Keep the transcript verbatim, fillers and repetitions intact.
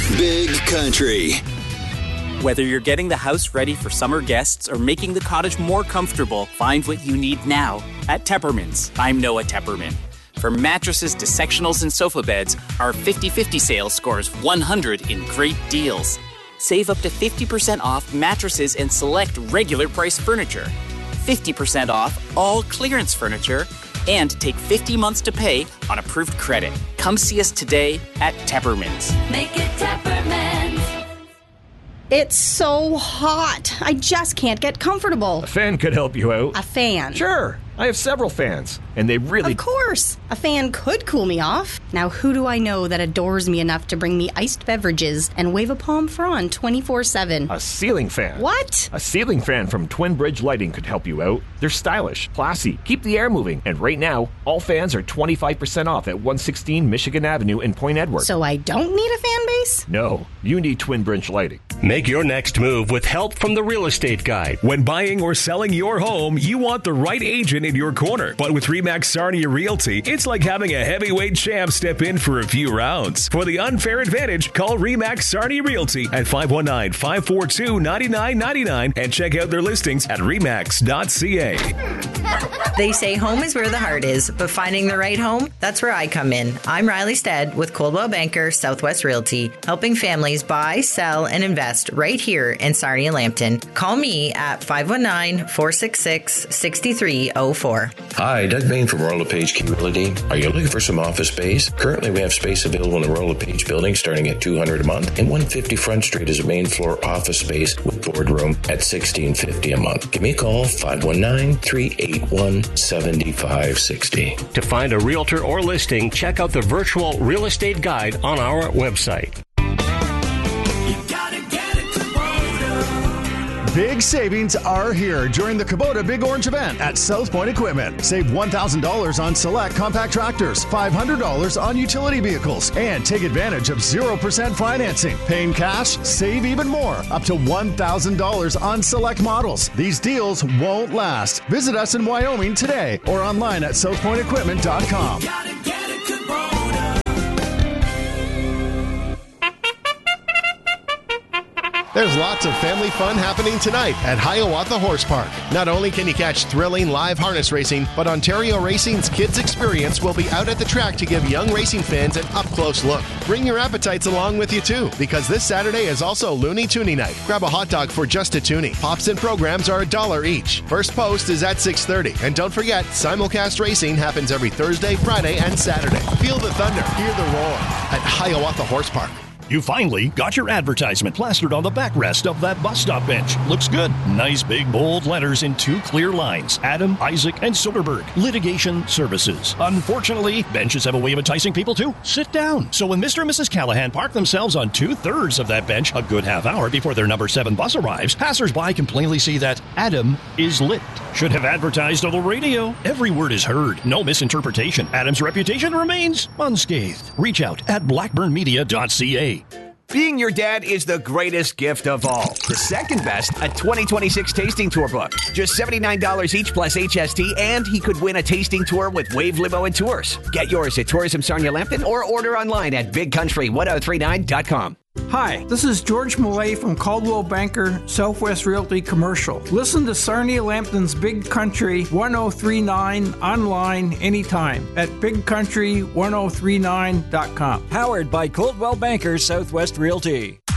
Big Country. Whether you're getting the house ready for summer guests or making the cottage more comfortable, find what you need now at Tepperman's. I'm Noah Tepperman. From mattresses to sectionals and sofa beds, our fifty-fifty sale scores one hundred in great deals. Save up to fifty percent off mattresses and select regular price furniture. fifty percent off all clearance furniture, and take fifty months to pay on approved credit. Come see us today at Tepperman's. Make it Tepperman's. It's so hot. I just can't get comfortable. A fan could help you out. A fan? Sure. I have several fans, and they really... Of course. A fan could cool me off. Now, who do I know that adores me enough to bring me iced beverages and wave a palm frond twenty-four seven? A ceiling fan. What? A ceiling fan from Twin Bridge Lighting could help you out. They're stylish, classy, keep the air moving, and right now, all fans are twenty-five percent off at one sixteen Michigan Avenue in Point Edward. So I don't need a fan base? No, you need Twin Bridge Lighting. Make your next move with help from the Real Estate Guide. When buying or selling your home, you want the right agent in your corner. But with Remax Sarnia Realty, it's like having a heavyweight champ step in for a few rounds. For the unfair advantage, call Remax Sarnia Realty at five one nine, five four two, nine nine nine nine and check out their listings at remax dot c a. They say home is where the heart is, but finding the right home, that's where I come in. I'm Riley Stead with Coldwell Banker Southwest Realty, helping families buy, sell, and invest right here in Sarnia Lambton. Call me at five one nine, four six six, six three zero four. Hi, Doug Bain from Royal LePage Key Realty. Are you looking for some office space? Currently, we have space available in the Royal LePage building starting at two hundred dollars a month, and one fifty Front Street is a main floor office space with boardroom at sixteen fifty a month. Give me a call, five one nine, three eight one, seven five six zero. To find a realtor or listing, check out the virtual real estate guide on our website. Big savings are here during the Kubota Big Orange event at South Point Equipment. Save one thousand dollars on select compact tractors, five hundred dollars on utility vehicles, and take advantage of zero percent financing. Paying cash, save even more, up to one thousand dollars on select models. These deals won't last. Visit us in Wyoming today or online at south point equipment dot com. There's lots of family fun happening tonight at Hiawatha Horse Park. Not only can you catch thrilling live harness racing, but Ontario Racing's Kids Experience will be out at the track to give young racing fans an up-close look. Bring your appetites along with you too, because this Saturday is also Looney Toonie Night. Grab a hot dog for just a toonie. Pops and programs are a dollar each. First post is at six thirty. And don't forget, simulcast racing happens every Thursday, Friday, and Saturday. Feel the thunder, hear the roar at Hiawatha Horse Park. You finally got your advertisement plastered on the backrest of that bus stop bench. Looks good. Nice big bold letters in two clear lines. Adam, Isaac, and Soderberg. Litigation Services. Unfortunately, benches have a way of enticing people to sit down. So when Mister and Missus Callahan park themselves on two-thirds of that bench a good half hour before their number seven bus arrives, passers-by can plainly see that Adam is lit. Should have advertised on the radio. Every word is heard. No misinterpretation. Adam's reputation remains unscathed. Reach out at blackburn media dot c a. Being your dad is the greatest gift of all. The second best, a twenty twenty-six tasting tour book. Just seventy-nine dollars each plus H S T, and he could win a tasting tour with Wave Limo and Tours. Get yours at Tourism Sarnia Lambton or order online at big country ten thirty-nine dot com. Hi, this is George Millay from Caldwell Banker Southwest Realty Commercial. Listen to Sarnia Lambton's Big Country ten thirty-nine online anytime at big country ten thirty-nine dot com. Powered by Coldwell Banker Southwest Realty.